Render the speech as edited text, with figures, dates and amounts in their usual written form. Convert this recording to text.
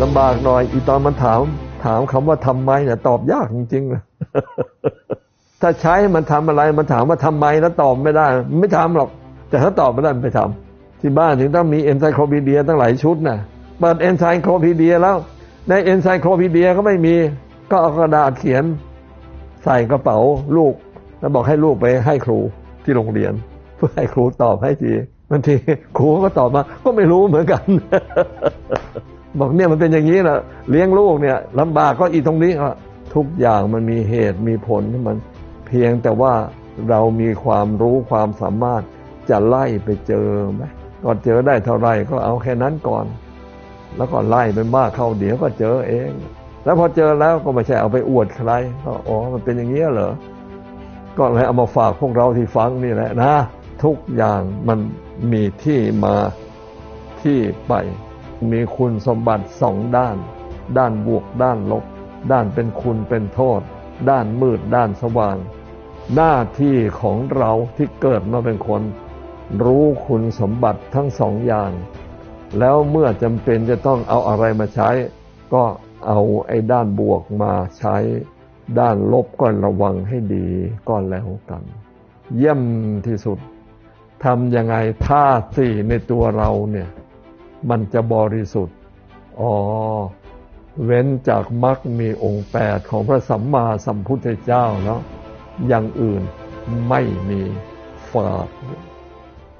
ลำบากหน่อยอีตอนมันถามคำว่าทำไมเนี่ยตอบยากจริงๆนะถ้าใช้มันทำอะไรมันถามว่าทำไมแล้วตอบไม่ได้ไม่ทำหรอกแต่ถ้าตอบไม่ได้มันไปทำที่บ้านถึงต้องมีเอนไซโคลพีเดียตั้งหลายชุดนะเปิดเอนไซโคลพีเดียแล้วในเอนไซโคลพีเดียก็ไม่มีก็เอากระดาษเขียนใส่กระเป๋าลูกแล้วบอกให้ลูกไปให้ครูที่โรงเรียนเพื่อให้ครูตอบให้ทีบางทีครูก็ตอบมาก็ไม่รู้เหมือนกัน บอกเนี่ยมันเป็นอย่างนี้แหละเลี้ยงลูกเนี่ยลำบากก็อีตรงนี้ทุกอย่างมันมีเหตุมีผลที่มันเพียงแต่ว่าเรามีความรู้ความสามารถจะไล่ไปเจอไหมก่อนเจอได้เท่าไรก็เอาแค่นั้นก่อนแล้วก็ไล่ไปมากเข้าเดี๋ยวก็เจอเองแล้วพอเจอแล้วก็ไม่ใช่เอาไปอวดใครก็อ๋อมันเป็นอย่างนี้เหรอก็เลยเอามาฝากพวกเราที่ฟังนี่แหละนะทุกอย่างมันมีที่มาที่ไปมีคุณสมบัติสองด้านด้านบวกด้านลบด้านเป็นคุณเป็นโทษด้านมืดด้านสว่างหน้าที่ของเราที่เกิดมาเป็นคนรู้คุณสมบัติทั้งสองอย่างแล้วเมื่อจำเป็นจะต้องเอาอะไรมาใช้ก็เอาไอ้ด้านบวกมาใช้ด้านลบก็ระวังให้ดีก็แล้วกันเยี่ยมที่สุดทำยังไงธาตุสี่ในตัวเราเนี่ยมันจะบริสุทธิ์เว้นจากมรรคมีองค์8ของพระสัมมาสัมพุทธเจ้าแล้วอย่างอื่นไม่มีฝาด